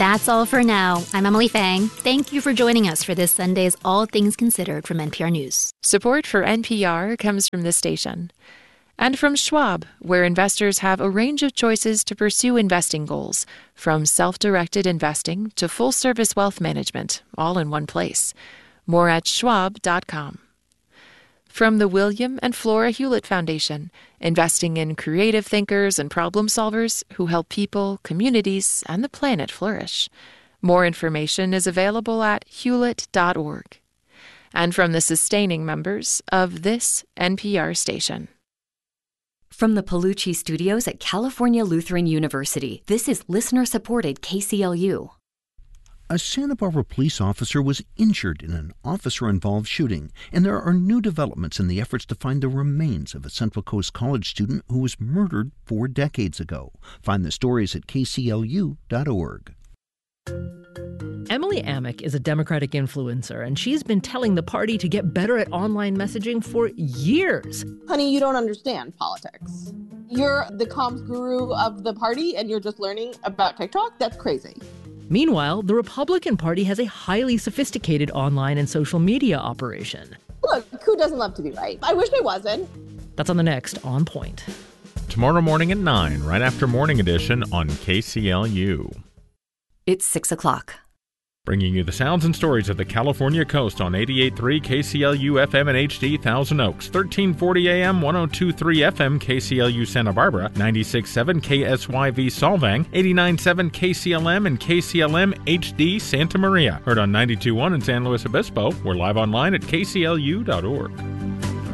That's all for now. I'm Emily Fang. Thank you for joining us for this Sunday's All Things Considered from NPR News. Support for NPR comes from this station. And from Schwab, where investors have a range of choices to pursue investing goals, from self-directed investing to full-service wealth management, all in one place. More at schwab.com. From the William and Flora Hewlett Foundation, investing in creative thinkers and problem solvers who help people, communities, and the planet flourish. More information is available at hewlett.org. And from the sustaining members of this NPR station. From the Palucci Studios at California Lutheran University, this is listener-supported KCLU. A Santa Barbara police officer was injured in an officer-involved shooting, and there are new developments in the efforts to find the remains of a Central Coast College student who was murdered 4 decades ago. Find the stories at kclu.org. Emily Amick is a Democratic influencer, and she's been telling the party to get better at online messaging for years. Honey, you don't understand politics. You're the comms guru of the party, and you're just learning about TikTok? That's crazy. Meanwhile, the Republican Party has a highly sophisticated online and social media operation. Look, who doesn't love to be right? I wish I wasn't. That's on the next On Point. Tomorrow morning at 9, right after Morning Edition on KCLU. It's 6 o'clock. Bringing you the sounds and stories of the California coast on 88.3 KCLU FM and HD Thousand Oaks, 1340 AM, 102.3 FM KCLU Santa Barbara, 96.7 KSYV Solvang, 89.7 KCLM and KCLM HD Santa Maria. Heard on 92.1 in San Luis Obispo. We're live online at kclu.org.